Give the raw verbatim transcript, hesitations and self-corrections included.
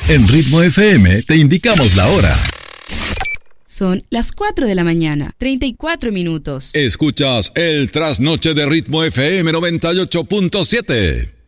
En Ritmo F M te indicamos la hora. Son las cuatro de la mañana, treinta y cuatro minutos. Escuchas el trasnoche de Ritmo F M noventa y ocho punto siete.